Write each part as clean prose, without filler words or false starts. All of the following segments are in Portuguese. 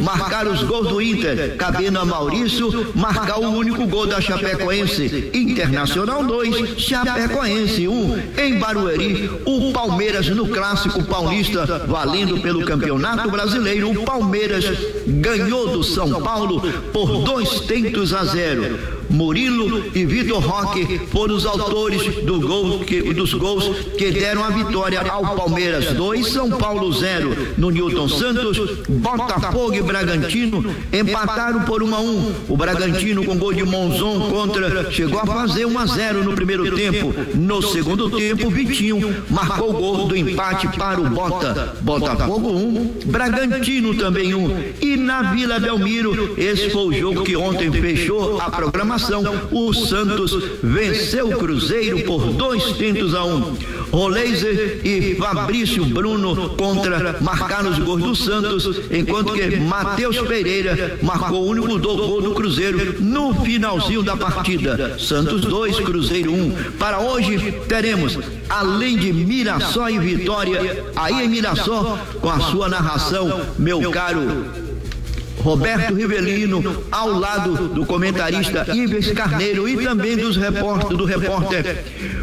marcar os gols do Inter, cabendo a Maurício marcar o único gol da Chapecoense. Internacional 2, Chapecoense 1. Em Barueri, o Palmeiras no Clássico Paulista, valendo pelo Campeonato Brasileiro, o Palmeiras ganhou do São Paulo por 2-0. Murilo e Vitor Roque foram os autores dos gols que deram a vitória ao Palmeiras 2, São Paulo 0. No Newton Santos, Botafogo e Bragantino empataram por 1-1. O Bragantino, com gol de Monzon chegou a fazer 1-0 no primeiro tempo. No segundo tempo, Vitinho marcou o gol do empate para o Botafogo 1, Bragantino também 1. E na Vila Belmiro, esse foi o jogo que ontem fechou a programação. O Santos venceu o Cruzeiro por 2-1. Roleiser e Fabrício Bruno marcaram os gols do Santos, enquanto que Matheus Pereira marcou o único gol do Cruzeiro no finalzinho da partida. Santos 2, Cruzeiro 1. Para hoje teremos, além de Mirassol e Vitória, aí em Mirassol, com a sua narração, meu caro Roberto Rivelino, ao lado do comentarista Ives Carneiro e também do repórter,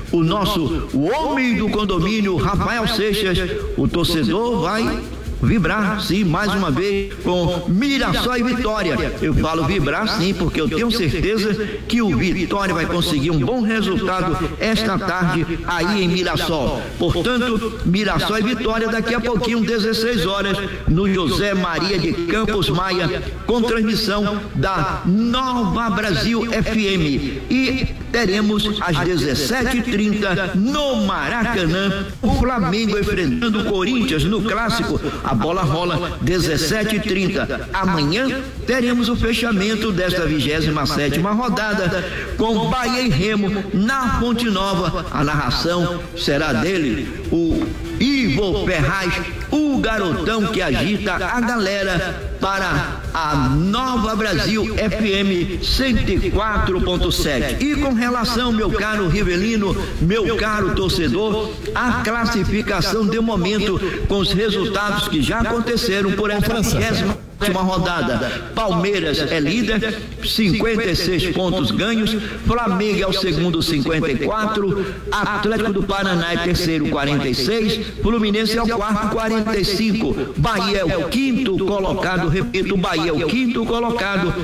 o homem do condomínio, Rafael Seixas. O torcedor vai vibrar, sim, mais uma vez com Mirassol e Vitória. Eu falo vibrar, sim, porque eu tenho certeza que o Vitória vai conseguir um bom resultado esta tarde aí em Mirassol. Portanto, Mirassol e Vitória daqui a pouquinho, 16 horas, no José Maria de Campos Maia, com transmissão da Nova Brasil FM. E teremos às 17h30 no Maracanã, o Flamengo enfrentando o Corinthians no Clássico. A bola rola 17h30. Amanhã teremos o fechamento desta 27ª rodada com Bahia e Remo na Fonte Nova. A narração será dele, o Ivo Ferraz, o garotão que agita a galera para a Nova Brasil FM 104.7. E com relação, meu caro Rivelino, meu caro torcedor, a classificação de momento com os resultados que já aconteceram por essa 27ª rodada. Palmeiras é líder, 56 pontos ganhos. Flamengo é o segundo, 54. Atlético do Paraná é terceiro, 46. Fluminense é o quarto, 45. Bahia é o quinto colocado, repito, Bahia é o quinto colocado,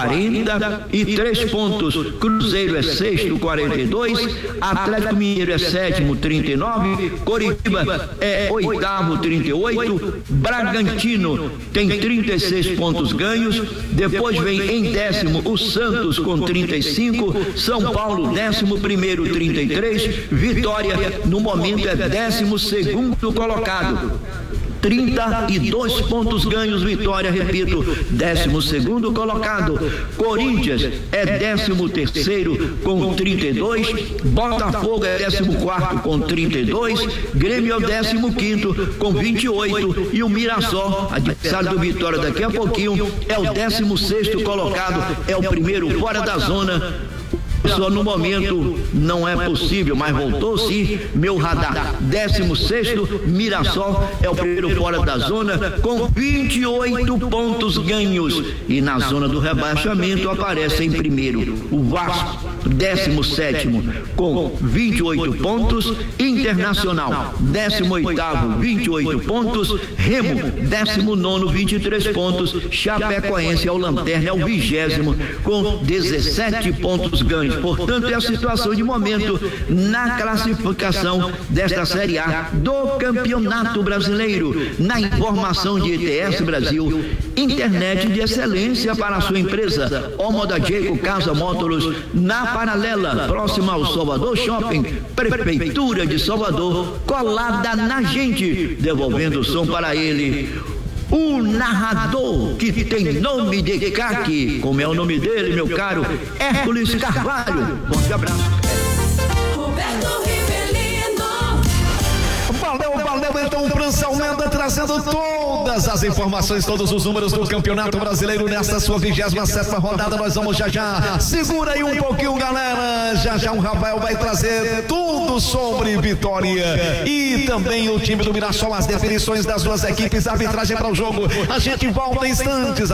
43 pontos. Cruzeiro é sexto, 42. Atlético Mineiro é sétimo, 39. Coritiba é oitavo, 38. Bragantino tem 36 pontos ganhos. Depois vem em décimo o Santos com 35. São Paulo, 11º, 33. Vitória no momento é 12º colocado, 32 pontos ganhos. Vitória, repito, 12º colocado. Corinthians é 13º com 32. Botafogo é 14º com 32. Grêmio é o 15º com 28. E o Mirassol, adversário do Vitória daqui a pouquinho, é o 16º colocado, é o primeiro fora da zona. Só no momento não é possível, mas voltou sim, meu radar. 16º, Mirassol é o primeiro fora da zona com 28 pontos ganhos. E na zona do rebaixamento aparece em primeiro o Vasco, 17º com 28 pontos. Internacional, 18º, 28 pontos. Remo, 19º, 23 pontos. Chapecoense é o lanterna, é o 20º com 17 pontos ganhos. Portanto, é a situação de momento na classificação desta Série A do Campeonato Brasileiro. Na informação de ETS Brasil, internet de excelência para a sua empresa. Omoda Jacob Casa Módulos, na Paralela, próxima ao Salvador Shopping, Prefeitura de Salvador, colada na gente, devolvendo o som para ele. O narrador que tem nome de craque, como é o nome dele, meu caro Hércules Carvalho. Forte abraço. Valeu, então o França Almeida trazendo todas as informações, todos os números do Campeonato Brasileiro nesta sua 27ª rodada. Nós vamos já. Segura aí um pouquinho, galera. Já o Rafael vai trazer tudo sobre Vitória e também o time do Mirassol, as definições das duas equipes, a arbitragem para o jogo. A gente volta em instantes.